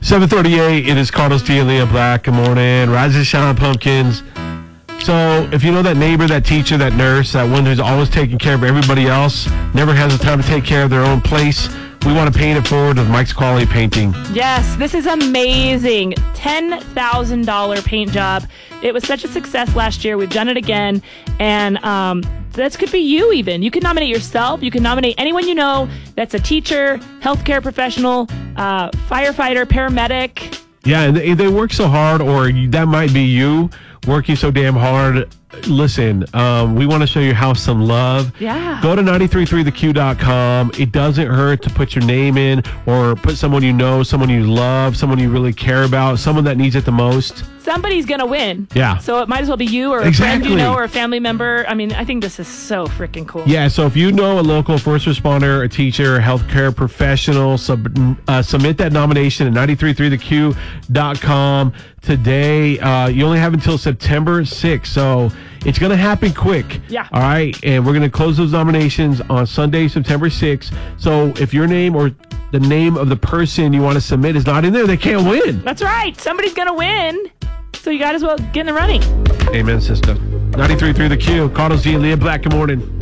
7:38. It is Carlos D. and Leah Black. Good morning. Rise and shine, pumpkins. So, if you know that neighbor, that teacher, that nurse, that one who's always taking care of everybody else, never has the time to take care of their own place, we want to paint it forward with Mike's Quality Painting. Yes, this is amazing. $10,000 paint job. It was such a success last year. We've done it again. And this could be you even. You can nominate yourself. You can nominate anyone you know that's a teacher, healthcare professional, firefighter, paramedic. Yeah, and they work so hard, or that might be you working so damn hard. Listen, we want to show your house some love. Yeah. Go to 933theq.com. It doesn't hurt to put your name in or put someone you know, someone you love, someone you really care about, someone that needs it the most. Somebody's going to win. Yeah. So it might as well be you or a friend you know or a family member. I mean, I think this is so freaking cool. Yeah, so if you know a local first responder, a teacher, a healthcare professional, submit that nomination at 933theq.com. Today, you only have until September 6th, so it's going to happen quick. Yeah. All right, and we're going to close those nominations on Sunday, September 6th. So if your name or the name of the person you want to submit is not in there, they can't win. That's right. Somebody's going to win. So you got as well get in the running. Amen, sister. 93.3 The Q. Carlos D. and Leah Black, good morning.